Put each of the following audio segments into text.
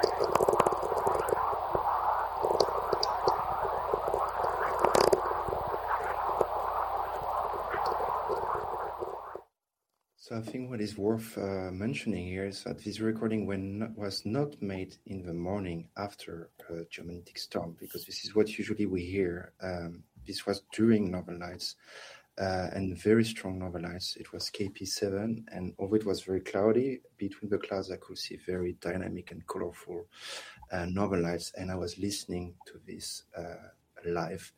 So I think what is worth mentioning here is that this recording was not made in the morning after a geomagnetic storm, because this is what usually we hear. This was during Northern Lights, and very strong Northern Lights. It was KP7, and although it was very cloudy, between the clouds I could see very dynamic and colorful Northern Lights, and I was listening to this live.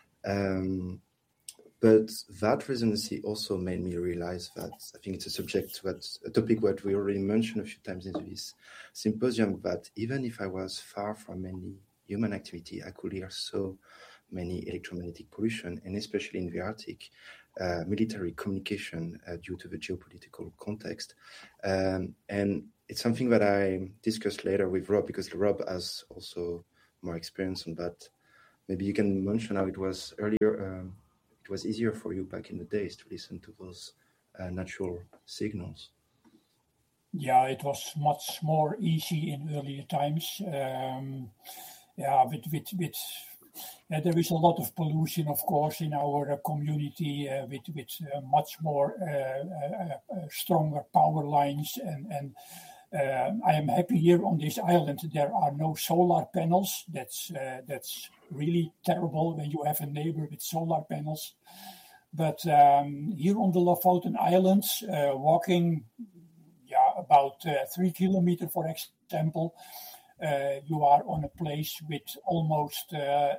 But that residency also made me realize that I think it's a topic that we already mentioned a few times in this symposium, that even if I was far from any human activity, I could hear so many electromagnetic pollution, and especially in the Arctic, military communication due to the geopolitical context. And it's something that I discussed later with Rob, because Rob has also more experience on that. Maybe you can mention how it was earlier. It was easier for you back in the days to listen to those natural signals. Yeah, it was much more easy in earlier times. There is a lot of pollution, of course, in our community with much more stronger power lines. And I am happy here on this island there are no solar panels. That's really terrible when you have a neighbor with solar panels. But here on the Lofoten Islands, walking about 3 kilometers, for example, you are on a place with almost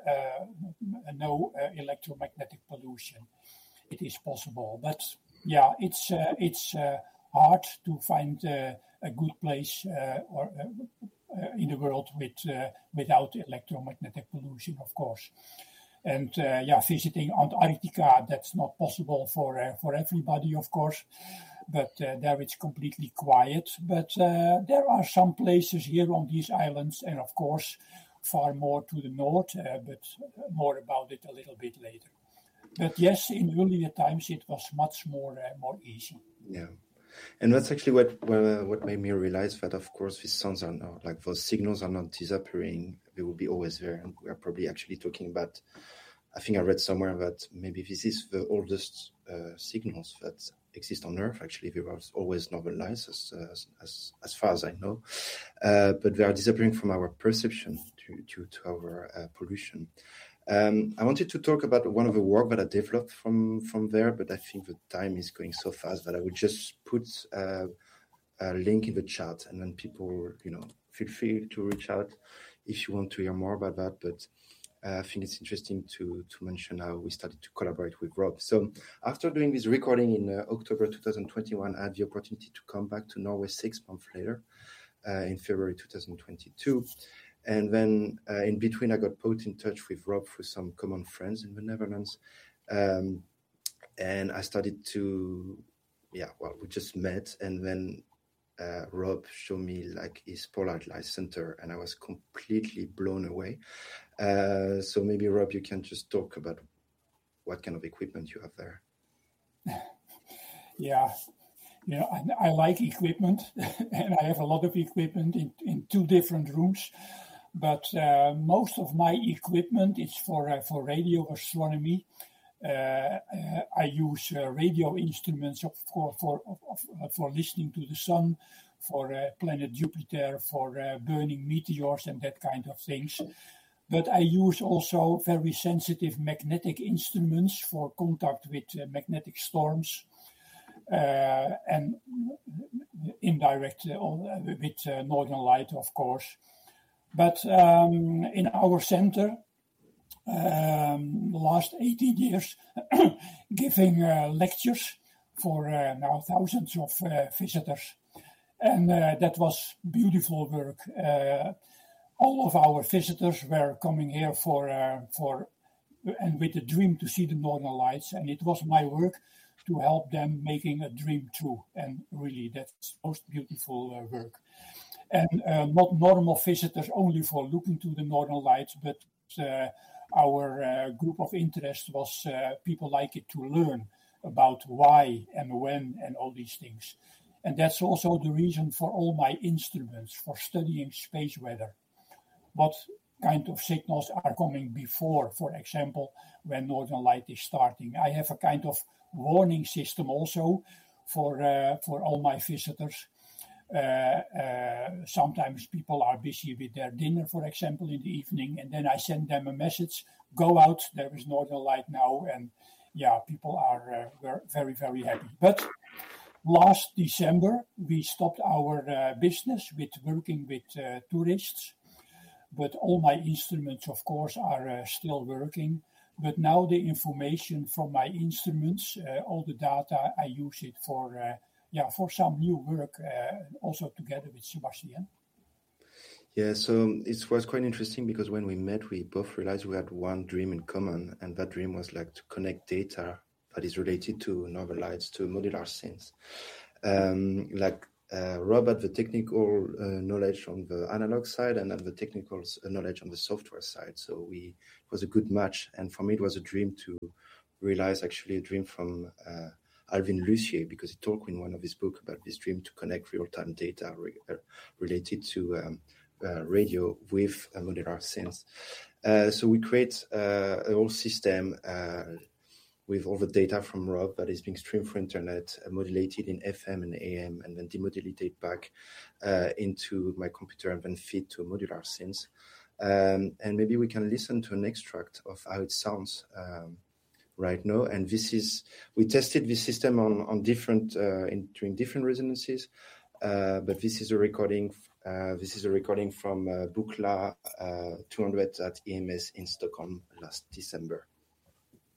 no electromagnetic pollution. It is possible, but yeah, it's hard to find a good place in the world without electromagnetic pollution, of course. And visiting Antarctica, that's not possible for everybody, of course. But there it's completely quiet. But there are some places here on these islands, and of course, far more to the north. But more about it a little bit later. But yes, in earlier times it was much more easy. Yeah. And that's actually what made me realize that, of course, these sounds are not, like those signals are not disappearing. They will be always there. And we are probably actually talking about, I think I read somewhere that maybe this is the oldest signals that exist on Earth. Actually, there was always Northern Lights, as far as I know. But they are disappearing from our perception due to our pollution. I wanted to talk about one of the work that I developed from there, but I think the time is going so fast that I would just put a link in the chat, and then people, feel free to reach out if you want to hear more about that. But I think it's interesting to mention how we started to collaborate with Rob. So after doing this recording in October 2021, I had the opportunity to come back to Norway 6 months later, in February 2022. And then in between, I got put in touch with Rob through some common friends in the Netherlands. And I started to, we just met. And then Rob showed me like his Polar Light Center, and I was completely blown away. So maybe, Rob, you can just talk about what kind of equipment you have there. Yeah. I like equipment, and I have a lot of equipment in 2 different rooms. But most of my equipment is for radio astronomy. I use radio instruments for listening to the sun, for planet Jupiter, for burning meteors and that kind of things. But I use also very sensitive magnetic instruments for contact with magnetic storms. And indirect with Northern Light, of course. But in our center, the last 18 years, giving lectures for now thousands of visitors. And that was beautiful work. All of our visitors were coming here and with a dream to see the Northern Lights. And it was my work to help them making a dream true. And really, that's most beautiful work. And not normal visitors only for looking to the Northern Lights, but our group of interest was people like it to learn about why and when and all these things. And that's also the reason for all my instruments for studying space weather. What kind of signals are coming before, for example, when Northern Light is starting. I have a kind of warning system also for all my visitors. Sometimes people are busy with their dinner, for example, in the evening, and then I send them a message, go out, there is Northern Light now, and yeah, people are very, very happy. But last December, we stopped our business with working with tourists, but all my instruments, of course, are still working. But now the information from my instruments, all the data, I use it for some new work, also together with Sebastian. Yeah, so it was quite interesting because when we met, we both realized we had one dream in common, and that dream was like to connect data that is related to Northern Lights to modular scenes. Rob had the technical knowledge on the analog side and had the technical knowledge on the software side. So it was a good match. And for me, it was a dream to realize actually a dream from Alvin Lucier, because he talked in one of his books about this dream to connect real-time data related to radio with modular scenes. So we create a whole system with all the data from Rob that is being streamed through internet, modulated in FM and AM, and then demodulated back into my computer and then feed to modular scenes. And maybe we can listen to an extract of how it sounds right now. And we tested this system on different during different resonances, but this is a recording. This is a recording from Buchla 200 at EMS in Stockholm last December.